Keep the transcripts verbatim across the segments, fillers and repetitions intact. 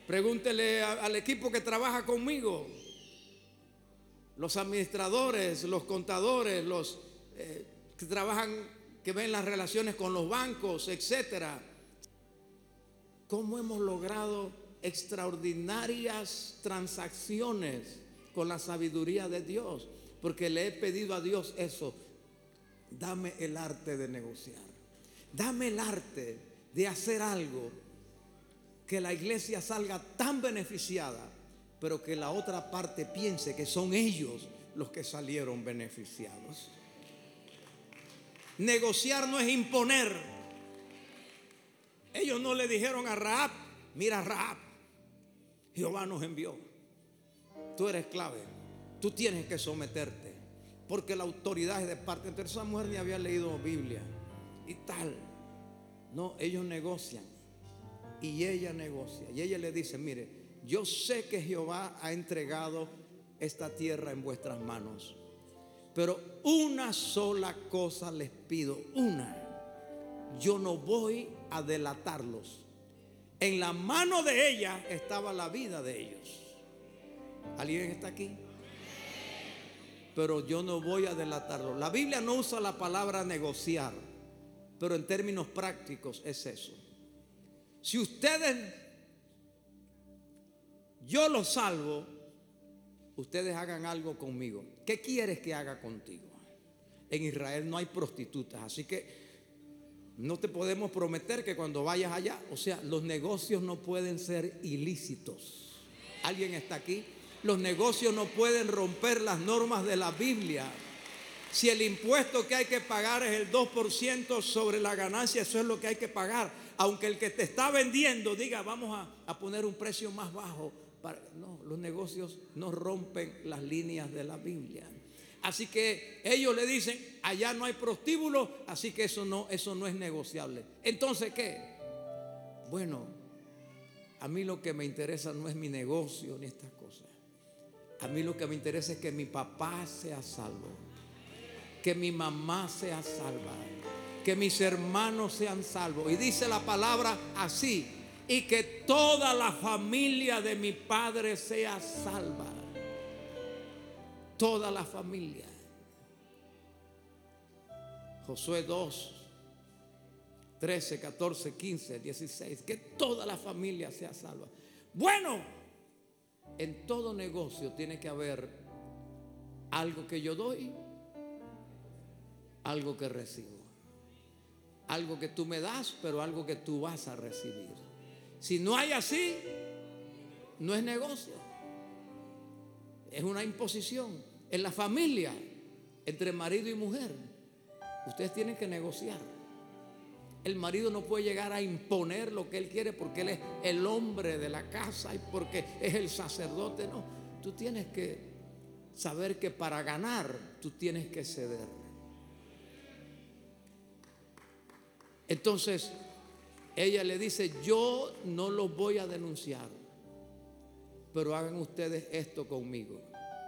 Pregúntele a, al equipo que trabaja conmigo, los administradores, los contadores, los eh, que trabajan, que ven las relaciones con los bancos, etcétera. ¿Cómo hemos logrado extraordinarias transacciones con la sabiduría de Dios? Porque le he pedido a Dios eso: dame el arte de negociar, dame el arte de hacer algo que la iglesia salga tan beneficiada, pero que la otra parte piense que son ellos los que salieron beneficiados. Negociar no es imponer. Ellos no le dijeron a Rahab: mira, Rahab, Jehová nos envió, tú eres clave, tú tienes que someterte, porque la autoridad es de parte. Entonces esa mujer ni había leído Biblia y tal. No, ellos negocian y ella negocia. Y ella le dice: mire, yo sé que Jehová ha entregado esta tierra en vuestras manos, pero una sola cosa les pido, una: yo no voy a delatarlos. En la mano de ella estaba la vida de ellos. ¿Alguien está aquí? Pero yo no voy a delatarlos. La Biblia no usa la palabra negociar, pero en términos prácticos es eso. Si ustedes, yo los salvo, ustedes hagan algo conmigo. ¿Qué quieres que haga contigo? En Israel no hay prostitutas, así que no te podemos prometer que cuando vayas allá, o sea, los negocios no pueden ser ilícitos. ¿Alguien está aquí? Los negocios no pueden romper las normas de la Biblia. Si el impuesto que hay que pagar es el dos por ciento sobre la ganancia, eso es lo que hay que pagar. Aunque el que te está vendiendo diga: vamos a, a poner un precio más bajo. Para, no, los negocios no rompen las líneas de la Biblia. Así que ellos le dicen: allá no hay prostíbulo, así que eso no, eso no es negociable. Entonces, ¿qué? Bueno, a mí lo que me interesa no es mi negocio ni estas cosas. A mí lo que me interesa es que mi papá sea salvo, que mi mamá sea salva, que mis hermanos sean salvos. Y dice la palabra así: y que toda la familia de mi padre sea salva. Toda la familia. Josué dos, trece, catorce, quince, dieciséis. Que toda la familia sea salva. Bueno, en todo negocio tiene que haber algo que yo doy, algo que recibo, algo que tú me das, pero algo que tú vas a recibir. Si no hay así, no es negocio, es una imposición. En la familia, entre marido y mujer, ustedes tienen que negociar. El marido no puede llegar a imponer lo que él quiere porque él es el hombre de la casa y porque es el sacerdote. No, tú tienes que saber que para ganar tú tienes que ceder. Entonces ella le dice: yo no los voy a denunciar, pero hagan ustedes esto conmigo.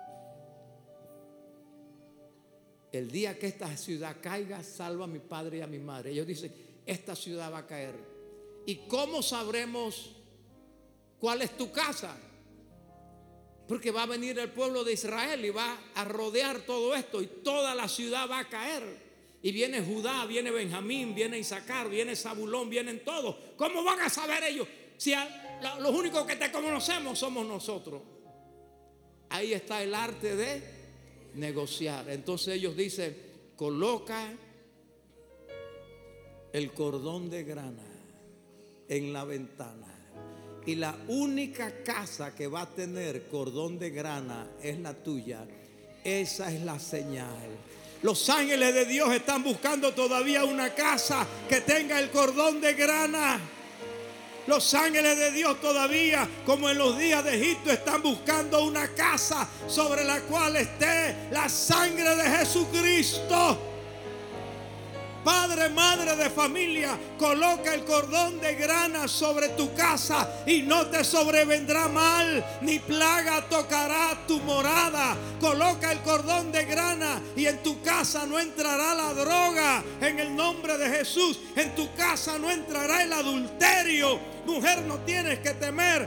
El día que esta ciudad caiga, salva a mi padre y a mi madre. Ellos dicen: esta ciudad va a caer. ¿Y cómo sabremos cuál es tu casa? Porque va a venir el pueblo de Israel y va a rodear todo esto y toda la ciudad va a caer. Y viene Judá, viene Benjamín, viene Isaacar, viene Zabulón, vienen todos. ¿Cómo van a saber ellos? Si a, los únicos que te conocemos somos nosotros. Ahí está el arte de negociar. Entonces ellos dicen: coloca el cordón de grana en la ventana, y la única casa que va a tener cordón de grana es la tuya. Esa es la señal. Los ángeles de Dios están buscando todavía una casa que tenga el cordón de grana. Los ángeles de Dios todavía, como en los días de Egipto, están buscando una casa sobre la cual esté la sangre de Jesucristo. Padre, madre de familia, coloca el cordón de grana sobre tu casa y no te sobrevendrá mal, ni plaga tocará tu morada. Coloca el cordón de grana y en tu casa no entrará la droga. En el nombre de Jesús, en tu casa no entrará el adulterio. Mujer, no tienes que temer